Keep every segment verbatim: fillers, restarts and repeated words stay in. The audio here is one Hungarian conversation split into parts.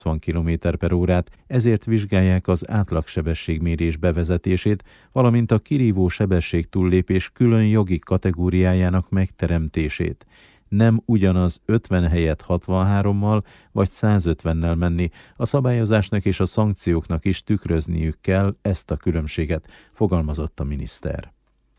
hatvan kilométer per órát, ezért vizsgálják az átlagsebességmérés bevezetését, valamint a kirívó sebesség túllépés külön jogi kategóriájának megteremtését. Nem ugyanaz ötven helyett hatvanhárommal vagy százötvennel menni, a szabályozásnak és a szankcióknak is tükrözniük kell ezt a különbséget, fogalmazott a miniszter.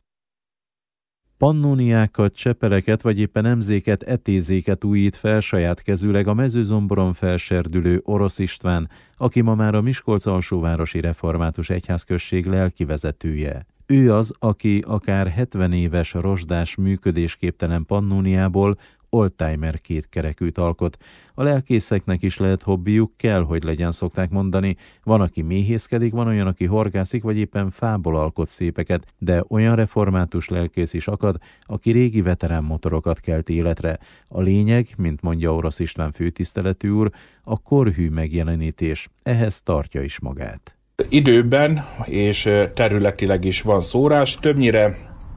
Pannóniákat, csepeleket vagy éppen emzéket, etézéket újít fel saját kezűleg a Mezőzomboron felserdülő Orosz István, aki ma már a Miskolc-alsóvárosi református egyházközség lelkivezetője. Ő az, aki akár hetven éves rozsdás működésképtelen pannóniából oldtimer kétkerekűt alkot. A lelkészeknek is lehet hobbiuk, kell, hogy legyen, szokták mondani. Van, aki méhészkedik, van olyan, aki horgászik, vagy éppen fából alkot szépeket, de olyan református lelkész is akad, aki régi veterán motorokat kelt életre. A lényeg, mint mondja Orosz István főtiszteletű úr, a korhű megjelenítés. Ehhez tartja is magát. Időben és területileg is van szórás, többnyire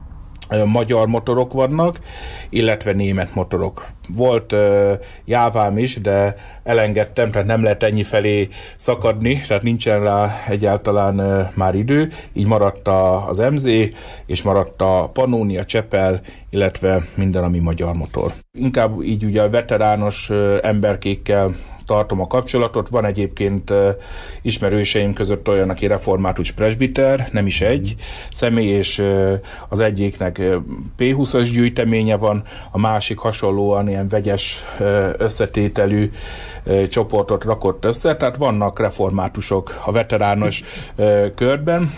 magyar motorok vannak, illetve német motorok. Volt uh, jávám is, de elengedtem, tehát nem lehet ennyi felé szakadni, tehát nincsen rá egyáltalán uh, már idő, így maradt a, az em zé, és maradt a Pannónia, Csepel, illetve minden, ami magyar motor. Inkább így ugye a veterános uh, emberkékkel tartom a kapcsolatot. Van egyébként uh, ismerőseim között olyan, aki református presbiter, nem is egy személy, és uh, az egyiknek uh, pé húszas gyűjteménye van, a másik hasonlóan ilyen vegyes uh, összetételű uh, csoportot rakott össze, tehát vannak reformátusok a veterános uh, körben.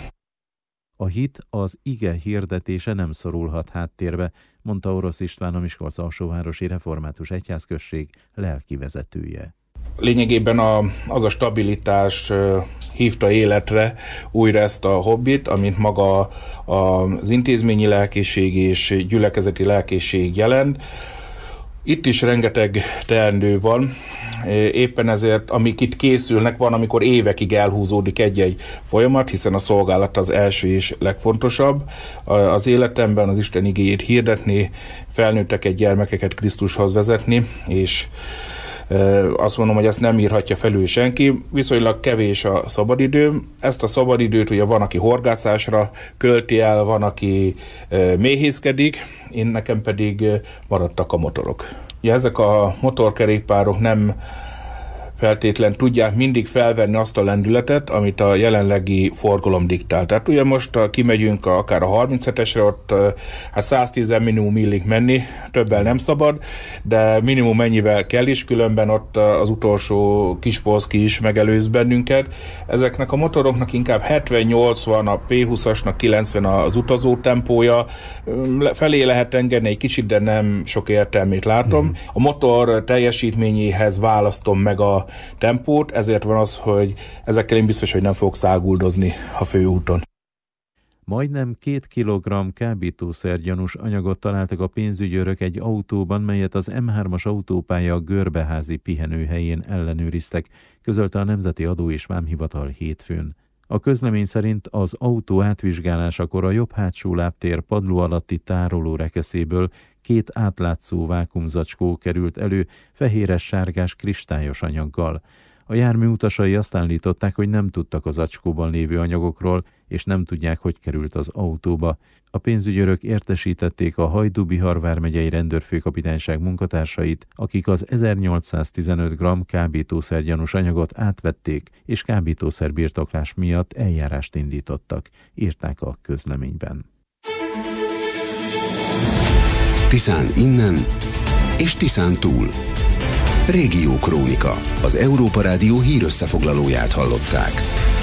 A hit, az ige hirdetése nem szorulhat háttérbe, mondta Orosz István, a Miskolc-alsóvárosi református egyházközség lelkivezetője. Lényegében a, az a stabilitás uh, hívta életre újra ezt a hobbit, amint maga a, az intézményi lelkészség és gyülekezeti lelkészség jelent. Itt is rengeteg teendő van, éppen ezért, amik itt készülnek, van, amikor évekig elhúzódik egy-egy folyamat, hiszen a szolgálat az első és legfontosabb az életemben, az Isten igéjét hirdetni, felnőtteket, gyermekeket Krisztushoz vezetni, és azt mondom, hogy ezt nem írhatja felül senki, viszonylag kevés a szabadidő. Ezt a szabadidőt ugye van, aki horgászásra költi el, van, aki méhészkedik, én nekem pedig maradtak a motorok. Ugye ezek a motorkerékpárok nem feltétlen tudják mindig felvenni azt a lendületet, amit a jelenlegi forgalom diktál. Tehát ugye most a, kimegyünk a, akár a harminchetesre, ott hát száztíz minimum illik menni, többel nem szabad, de minimum mennyivel kell is, különben ott az utolsó kis polszki is megelőz bennünket. Ezeknek a motoroknak inkább hetven-nyolcvan, a pé húszasnak kilencven az utazó tempója, felé lehet engedni egy kicsit, de nem sok értelmét látom. Mm. A motor teljesítményéhez választom meg a tempót, ezért van az, hogy ezekkel én biztos, hogy nem fogok száguldozni a főúton. Majdnem két kilogramm kábítószergyanús anyagot találtak a pénzügyőrök egy autóban, melyet az em hármas autópálya Görbeházi pihenőhelyén ellenőriztek, közölte a Nemzeti Adó és Vámhivatal hétfőn. A közlemény szerint az autó átvizsgálásakor a jobb hátsó lábtér padló alatti tároló rekeszéből két átlátszó vákuumzacskó került elő fehéres-sárgás kristályos anyaggal. A jármű utasai azt állították, hogy nem tudtak az zacskóban lévő anyagokról, és nem tudják, hogy került az autóba. A pénzügyőrök értesítették a Hajdú-Bihar vármegyei rendőrfőkapitányság munkatársait, akik az ezernyolcszáztizenöt gramm kábítószergyanús anyagot átvették, és kábítószerbirtoklás miatt eljárást indítottak, írták a közleményben. Tiszán innen és Tiszán túl. Régió Krónika, az Európa Rádió hírösszefoglalóját hallották.